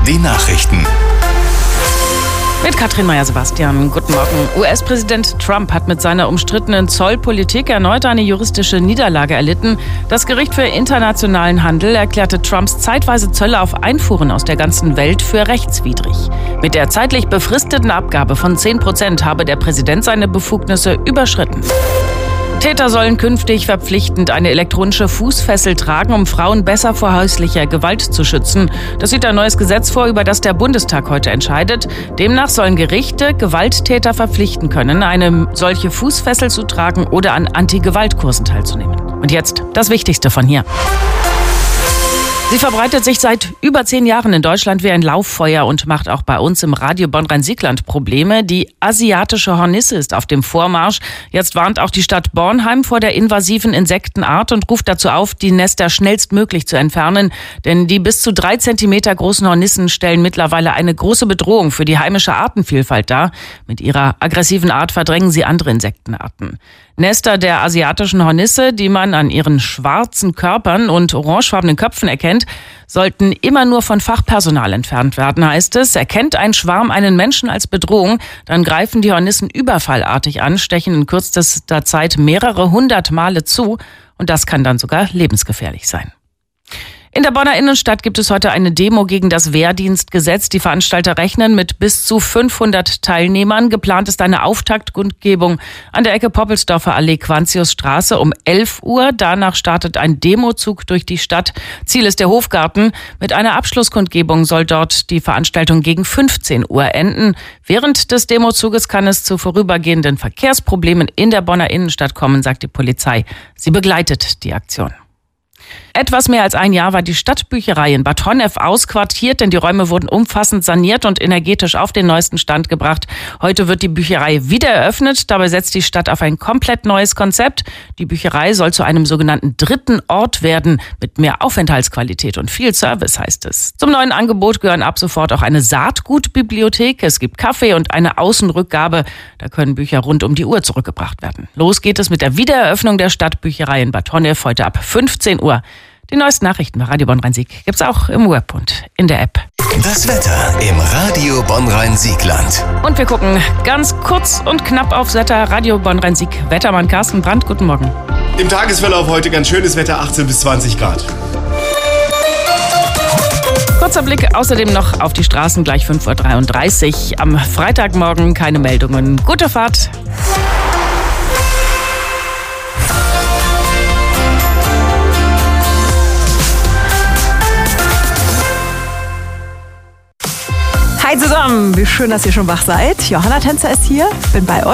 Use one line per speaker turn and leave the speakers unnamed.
Die Nachrichten.
Mit Katrin Meyer-Sebastian. Guten Morgen. US-Präsident Trump hat mit seiner umstrittenen Zollpolitik erneut eine juristische Niederlage erlitten. Das Gericht für internationalen Handel erklärte Trumps zeitweise Zölle auf Einfuhren aus der ganzen Welt für rechtswidrig. Mit der zeitlich befristeten Abgabe von 10% habe der Präsident seine Befugnisse überschritten. Täter sollen künftig verpflichtend eine elektronische Fußfessel tragen, um Frauen besser vor häuslicher Gewalt zu schützen. Das sieht ein neues Gesetz vor, über das der Bundestag heute entscheidet. Demnach sollen Gerichte Gewalttäter verpflichten können, eine solche Fußfessel zu tragen oder an Anti-Gewalt-Kursen teilzunehmen. Und jetzt das Wichtigste von hier. Sie verbreitet sich seit über 10 Jahren in Deutschland wie ein Lauffeuer und macht auch bei uns im Radio Bonn-Rhein-Sieg-Land Probleme. Die asiatische Hornisse ist auf dem Vormarsch. Jetzt warnt auch die Stadt Bornheim vor der invasiven Insektenart und ruft dazu auf, die Nester schnellstmöglich zu entfernen. Denn die bis zu 3 Zentimeter großen Hornissen stellen mittlerweile eine große Bedrohung für die heimische Artenvielfalt dar. Mit ihrer aggressiven Art verdrängen sie andere Insektenarten. Nester der asiatischen Hornisse, die man an ihren schwarzen Körpern und orangefarbenen Köpfen erkennt, sollten immer nur von Fachpersonal entfernt werden, heißt es. Erkennt ein Schwarm einen Menschen als Bedrohung, dann greifen die Hornissen überfallartig an, stechen in kürzester Zeit mehrere 100 Male zu und das kann dann sogar lebensgefährlich sein. In der Bonner Innenstadt gibt es heute eine Demo gegen das Wehrdienstgesetz. Die Veranstalter rechnen mit bis zu 500 Teilnehmern. Geplant ist eine Auftaktkundgebung an der Ecke Poppelsdorfer Allee, Quantiusstraße um 11 Uhr. Danach startet ein Demozug durch die Stadt. Ziel ist der Hofgarten. Mit einer Abschlusskundgebung soll dort die Veranstaltung gegen 15 Uhr enden. Während des Demozuges kann es zu vorübergehenden Verkehrsproblemen in der Bonner Innenstadt kommen, sagt die Polizei. Sie begleitet die Aktion. Etwas mehr als ein Jahr war die Stadtbücherei in Bad Honnef ausquartiert, denn die Räume wurden umfassend saniert und energetisch auf den neuesten Stand gebracht. Heute wird die Bücherei wieder eröffnet. Dabei setzt die Stadt auf ein komplett neues Konzept. Die Bücherei soll zu einem sogenannten dritten Ort werden, mit mehr Aufenthaltsqualität und viel Service, heißt es. Zum neuen Angebot gehören ab sofort auch eine Saatgutbibliothek. Es gibt Kaffee und eine Außenrückgabe. Da können Bücher rund um die Uhr zurückgebracht werden. Los geht es mit der Wiedereröffnung der Stadtbücherei in Bad Honnef heute ab 15 Uhr. Die neuesten Nachrichten bei Radio Bonn-Rhein-Sieg gibt's auch im Web und in der App.
Das Wetter im Radio Bonn-Rhein-Sieg-Land.
Und wir gucken ganz kurz und knapp aufs Wetter. Radio Bonn-Rhein-Sieg, Wettermann Carsten Brandt, guten Morgen.
Im Tagesverlauf heute ganz schönes Wetter, 18 bis 20 Grad.
Kurzer Blick außerdem noch auf die Straßen, gleich 5.33 Uhr. Am Freitagmorgen keine Meldungen. Gute Fahrt.
Hi zusammen, wie schön, dass ihr schon wach seid. Johanna Tänzer ist hier, bin bei euch.